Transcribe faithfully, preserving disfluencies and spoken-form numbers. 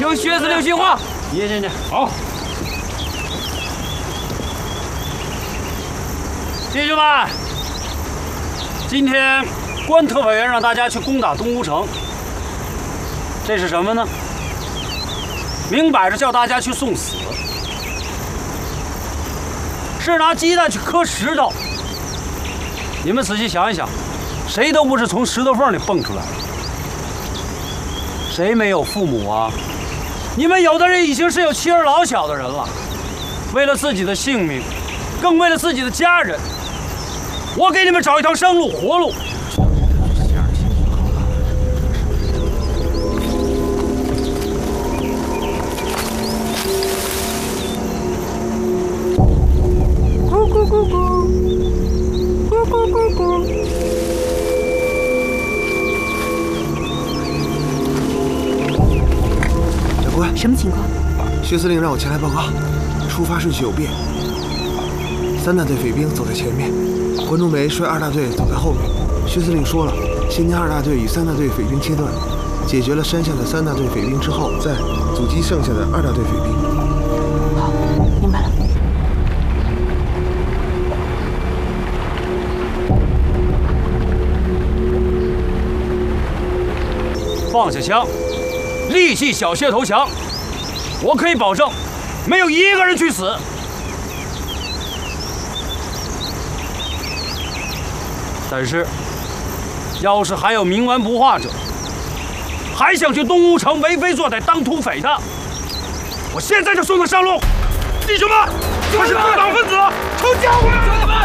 听薛司令训话。 爷进去。 好。弟兄们，今天关特派员让大家去攻打东吴城，这是什么呢？明摆着叫大家去送死，是拿鸡蛋去磕石头。你们仔细想一想，谁都不是从石头缝里蹦出来的，谁没有父母啊？你们有的人已经是有妻儿老小的人了，为了自己的性命，更为了自己的家人，我给你们找一条生路、活路。 咕咕咕咕，咕咕咕咕。 长官， 什么情况？ 薛司令让我前来报告，出发顺序有变。三大队匪兵走在前面，关中梅率二大队走在后面。薛司令说了，先将二大队与三大队匪兵切断，解决了山下的三大队匪兵之后，再阻击剩下的二大队匪兵。 好，明白了。 放下枪，立即缴械投降。我可以保证，没有一个人去死。但是，要是还有冥顽不化者，还想去东吴城为非作歹、当土匪的，我现在就送他上路。弟兄们，他是共党分子，成家伙！